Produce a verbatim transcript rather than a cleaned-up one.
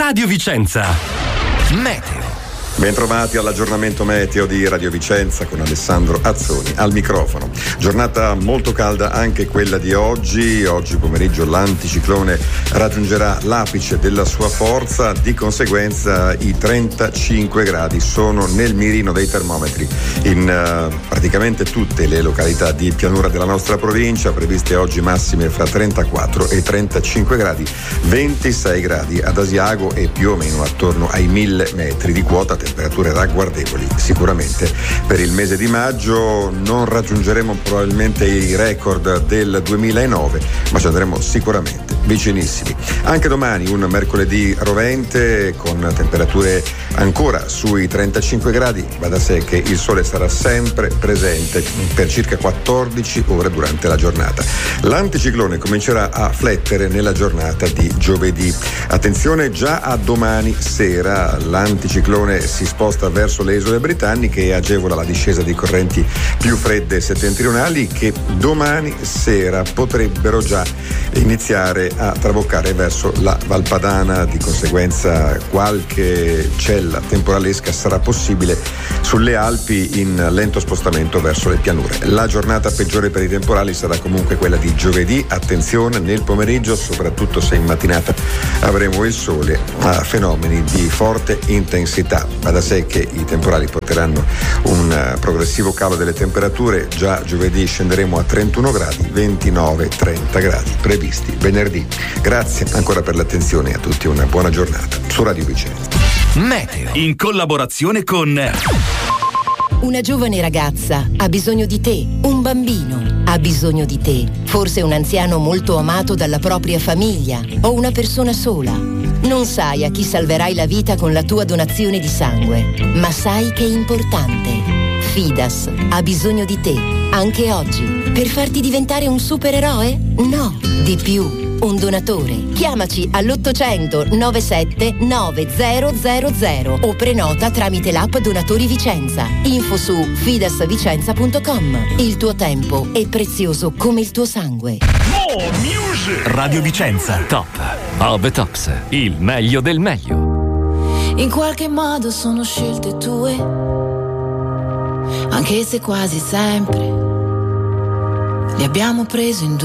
Radio Vicenza. Meteo. Bentrovati all'aggiornamento meteo di Radio Vicenza con Alessandro Azzoni al microfono. Giornata molto calda anche quella di oggi. Oggi pomeriggio l'anticiclone raggiungerà l'apice della sua forza, di conseguenza i trentacinque gradi sono nel mirino dei termometri in uh, praticamente tutte le località di pianura della nostra provincia, previste oggi massime fra trentaquattro e trentacinque gradi, ventisei gradi ad Asiago e più o meno attorno ai mille metri di quota. Temperature ragguardevoli sicuramente per il mese di maggio. Non raggiungeremo probabilmente i record del duemilanove, ma ci andremo sicuramente vicinissimi. Anche domani un mercoledì rovente con temperature ancora sui trentacinque gradi. Va da sé che il sole sarà sempre presente per circa quattordici ore durante la giornata. L'anticiclone comincerà a flettere nella giornata di giovedì. Attenzione, già a domani sera l'anticiclone si sposta verso le isole britanniche e agevola la discesa di correnti più fredde settentrionali che domani sera potrebbero già iniziare a traboccare verso la Valpadana. Di conseguenza qualche cella temporalesca sarà possibile sulle Alpi in lento spostamento verso le pianure. La giornata peggiore per i temporali sarà comunque quella di giovedì. Attenzione nel pomeriggio, soprattutto se in mattinata avremo il sole, a fenomeni di forte intensità. Va da sé che i temporali porteranno un progressivo calo delle temperature. Già giovedì scenderemo a trentuno gradi, ventinove trenta gradi previsti venerdì. Grazie ancora per l'attenzione, a tutti una buona giornata su Radio Vicenza. Meteo in collaborazione con una giovane ragazza ha bisogno di te, un bambino ha bisogno di te, forse un anziano molto amato dalla propria famiglia o una persona sola. Non sai a chi salverai la vita con la tua donazione di sangue, ma sai che è importante. Fidas ha bisogno di te, anche oggi, per farti diventare un supereroe? No, di più. Un donatore. Chiamaci all'ottocento novantasette novecento o prenota tramite l'app Donatori Vicenza. Info su fidasvicenza punto com. Il tuo tempo è prezioso come il tuo sangue. Radio Vicenza Top of the Tops, il meglio del meglio. In qualche modo sono scelte tue, anche se quasi sempre li abbiamo preso in due.